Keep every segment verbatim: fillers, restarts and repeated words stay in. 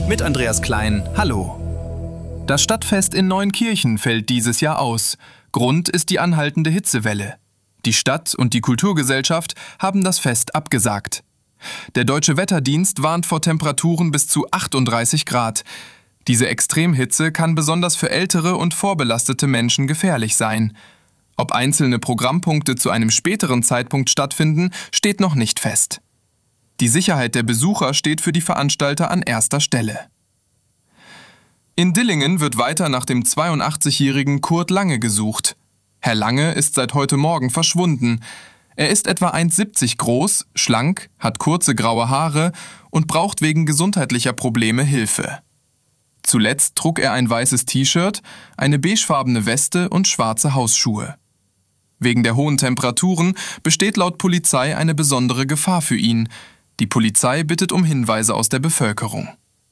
Mit Andreas Klein, hallo. Das Stadtfest in Neunkirchen fällt dieses Jahr aus. Grund ist die anhaltende Hitzewelle. Die Stadt und die Kulturgesellschaft haben das Fest abgesagt. Der Deutsche Wetterdienst warnt vor Temperaturen bis zu achtunddreißig Grad. Diese Extremhitze kann besonders für ältere und vorbelastete Menschen gefährlich sein. Ob einzelne Programmpunkte zu einem späteren Zeitpunkt stattfinden, steht noch nicht fest. Die Sicherheit der Besucher steht für die Veranstalter an erster Stelle. In Dillingen wird weiter nach dem zweiundachtzigjährigen Kurt Lange gesucht. Herr Lange ist seit heute Morgen verschwunden. Er ist etwa eins Komma siebzig groß, schlank, hat kurze graue Haare und braucht wegen gesundheitlicher Probleme Hilfe. Zuletzt trug er ein weißes T-Shirt, eine beigefarbene Weste und schwarze Hausschuhe. Wegen der hohen Temperaturen besteht laut Polizei eine besondere Gefahr für ihn. Die Polizei bittet um Hinweise aus der Bevölkerung.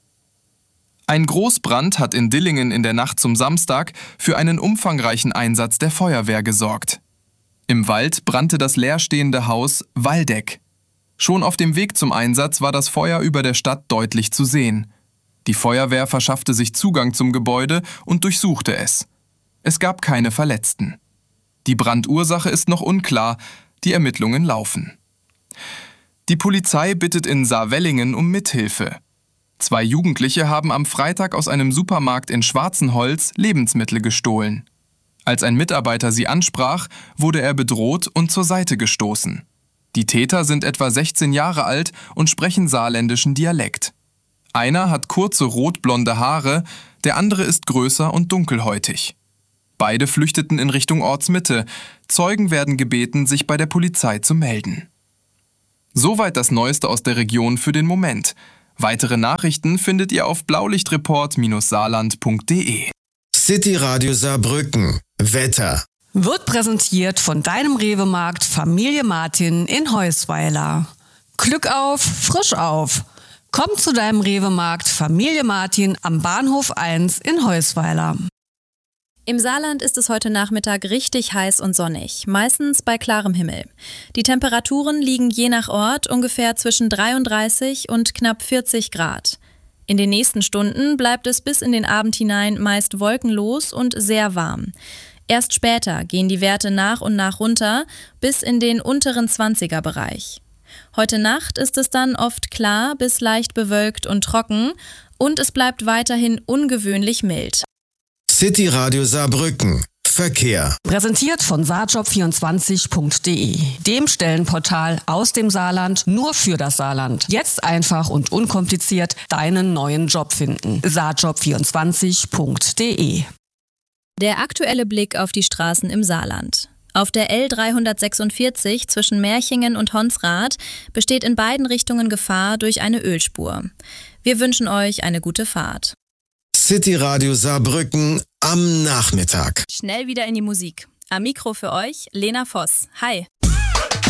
Ein Großbrand hat in Dillingen in der Nacht zum Samstag für einen umfangreichen Einsatz der Feuerwehr gesorgt. Im Wald brannte das leerstehende Haus Waldeck. Schon auf dem Weg zum Einsatz war das Feuer über der Stadt deutlich zu sehen. Die Feuerwehr verschaffte sich Zugang zum Gebäude und durchsuchte es. Es gab keine Verletzten. Die Brandursache ist noch unklar, die Ermittlungen laufen. Die Polizei bittet in Saarwellingen um Mithilfe. Zwei Jugendliche haben am Freitag aus einem Supermarkt in Schwarzenholz Lebensmittel gestohlen. Als ein Mitarbeiter sie ansprach, wurde er bedroht und zur Seite gestoßen. Die Täter sind etwa sechzehn Jahre alt und sprechen saarländischen Dialekt. Einer hat kurze rotblonde Haare, der andere ist größer und dunkelhäutig. Beide flüchteten in Richtung Ortsmitte. Zeugen werden gebeten, sich bei der Polizei zu melden. Soweit das Neueste aus der Region für den Moment. Weitere Nachrichten findet ihr auf blaulichtreport saarland punkt de. City Radio Saarbrücken. Wetter. Wird präsentiert von deinem Rewe-Markt Familie Martin in Heusweiler. Glück auf, frisch auf. Komm zu deinem Rewe-Markt Familie Martin am Bahnhof eins in Heusweiler. Im Saarland ist es heute Nachmittag richtig heiß und sonnig, meistens bei klarem Himmel. Die Temperaturen liegen je nach Ort ungefähr zwischen dreiunddreißig und knapp vierzig Grad. In den nächsten Stunden bleibt es bis in den Abend hinein meist wolkenlos und sehr warm. Erst später gehen die Werte nach und nach runter bis in den unteren zwanziger-Bereich. Heute Nacht ist es dann oft klar bis leicht bewölkt und trocken und es bleibt weiterhin ungewöhnlich mild. City Radio Saarbrücken. Verkehr. Präsentiert von saarjob vierundzwanzig punkt de, dem Stellenportal aus dem Saarland nur für das Saarland. Jetzt einfach und unkompliziert deinen neuen Job finden. saarjob vierundzwanzig punkt de. Der aktuelle Blick auf die Straßen im Saarland. Auf der L dreihundertsechsundvierzig zwischen Merchingen und Honsrath besteht in beiden Richtungen Gefahr durch eine Ölspur. Wir wünschen euch eine gute Fahrt. City Radio Saarbrücken am Nachmittag. Schnell wieder in die Musik. Am Mikro für euch Lena Voss. Hi.